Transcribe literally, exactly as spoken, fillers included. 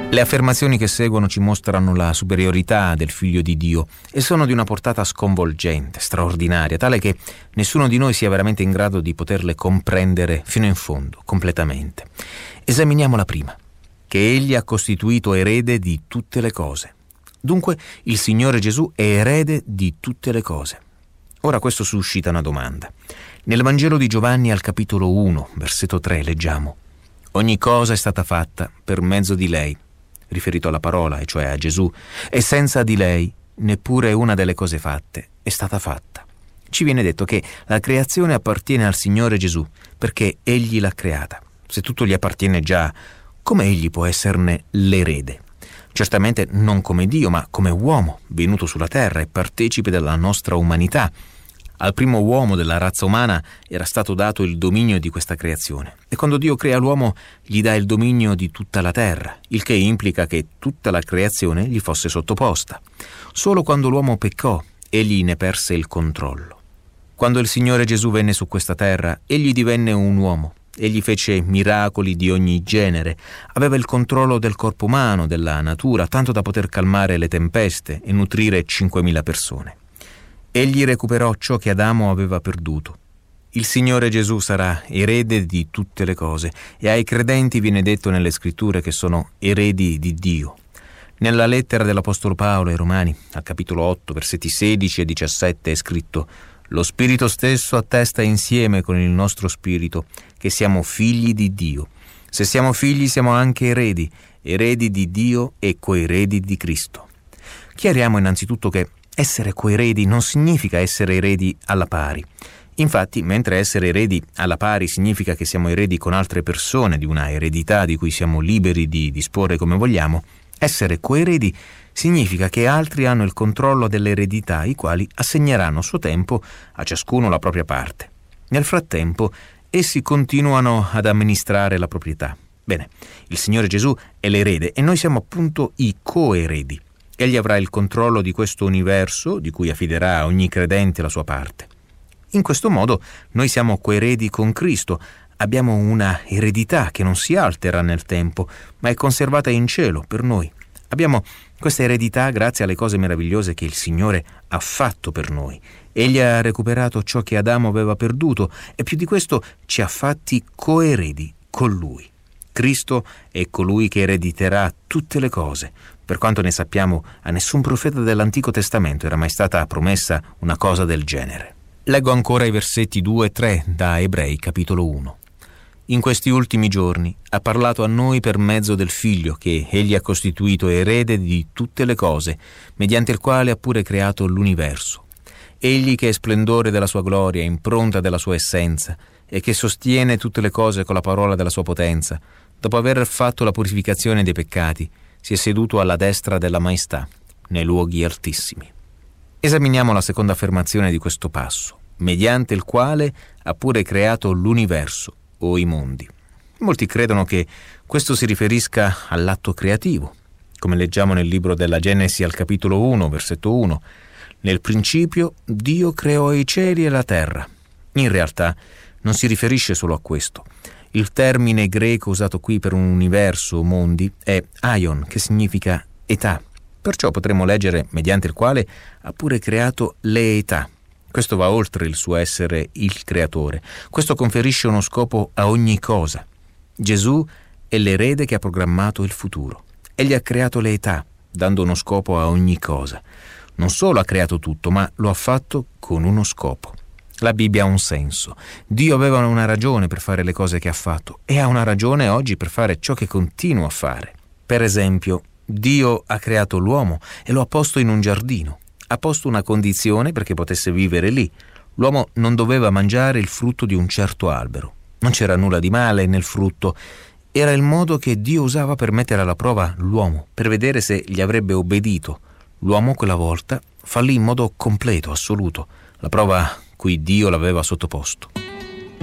Le affermazioni che seguono ci mostrano la superiorità del Figlio di Dio e sono di una portata sconvolgente, straordinaria, tale che nessuno di noi sia veramente in grado di poterle comprendere fino in fondo, completamente. Esaminiamo la prima, che Egli ha costituito erede di tutte le cose. Dunque, il Signore Gesù è erede di tutte le cose. Ora questo suscita una domanda. Nel Vangelo di Giovanni al capitolo uno, versetto tre, leggiamo: «Ogni cosa è stata fatta per mezzo di lei», riferito alla parola, e cioè a Gesù, «e senza di lei neppure una delle cose fatte è stata fatta». Ci viene detto che la creazione appartiene al Signore Gesù perché Egli l'ha creata. Se tutto gli appartiene già, come Egli può esserne l'erede? Certamente non come Dio, ma come uomo, venuto sulla terra e partecipe della nostra umanità. Al primo uomo della razza umana era stato dato il dominio di questa creazione, e quando Dio crea l'uomo gli dà il dominio di tutta la terra, il che implica che tutta la creazione gli fosse sottoposta. Solo quando l'uomo peccò, egli ne perse il controllo. Quando il Signore Gesù venne su questa terra, egli divenne un uomo. Egli fece miracoli di ogni genere, aveva il controllo del corpo umano, della natura, tanto da poter calmare le tempeste e nutrire cinquemila persone. Egli recuperò ciò che Adamo aveva perduto. Il Signore Gesù sarà erede di tutte le cose e ai credenti viene detto nelle scritture che sono eredi di Dio. Nella lettera dell'Apostolo Paolo ai Romani, al capitolo otto, versetti sedici e diciassette, è scritto: «Lo Spirito stesso attesta insieme con il nostro spirito che siamo figli di Dio. Se siamo figli siamo anche eredi, eredi di Dio e coeredi di Cristo». Chiariamo innanzitutto che essere coeredi non significa essere eredi alla pari. Infatti, mentre essere eredi alla pari significa che siamo eredi con altre persone di una eredità di cui siamo liberi di disporre come vogliamo, essere coeredi significa che altri hanno il controllo dell'eredità, i quali assegneranno a suo tempo a ciascuno la propria parte. Nel frattempo, essi continuano ad amministrare la proprietà. Bene, il Signore Gesù è l'erede e noi siamo appunto i coeredi. Egli avrà il controllo di questo universo, di cui affiderà a ogni credente la sua parte. In questo modo noi siamo coeredi con Cristo, abbiamo una eredità che non si altera nel tempo, ma è conservata in cielo per noi. Abbiamo questa eredità grazie alle cose meravigliose che il Signore ha fatto per noi. Egli ha recuperato ciò che Adamo aveva perduto e più di questo ci ha fatti coeredi con Lui. Cristo è colui che erediterà tutte le cose. Per quanto ne sappiamo, a nessun profeta dell'Antico Testamento era mai stata promessa una cosa del genere. Leggo ancora i versetti due e tre da Ebrei capitolo uno. In questi ultimi giorni ha parlato a noi per mezzo del Figlio che Egli ha costituito erede di tutte le cose, mediante il quale ha pure creato l'universo. Egli che è splendore della sua gloria, impronta della sua essenza, e che sostiene tutte le cose con la parola della sua potenza, dopo aver fatto la purificazione dei peccati, si è seduto alla destra della maestà, nei luoghi altissimi. Esaminiamo la seconda affermazione di questo passo, mediante il quale ha pure creato l'universo o i mondi. Molti credono che questo si riferisca all'atto creativo, come leggiamo nel libro della Genesi al capitolo uno, versetto uno. Nel principio Dio creò i cieli e la terra. In realtà non si riferisce solo a questo. Il termine greco usato qui per un universo o mondi è aion, che significa età. Perciò potremmo leggere mediante il quale ha pure creato le età. Questo va oltre il suo essere il creatore. Questo conferisce uno scopo a ogni cosa. Gesù è l'erede che ha programmato il futuro. Egli ha creato le età, dando uno scopo a ogni cosa. Non solo ha creato tutto, ma lo ha fatto con uno scopo. La Bibbia ha un senso. Dio aveva una ragione per fare le cose che ha fatto e ha una ragione oggi per fare ciò che continua a fare. Per esempio, Dio ha creato l'uomo e lo ha posto in un giardino. Ha posto una condizione perché potesse vivere lì. L'uomo non doveva mangiare il frutto di un certo albero. Non c'era nulla di male nel frutto. Era il modo che Dio usava per mettere alla prova l'uomo, per vedere se gli avrebbe obbedito. L'uomo quella volta fallì in modo completo, assoluto. La prova cui Dio l'aveva sottoposto.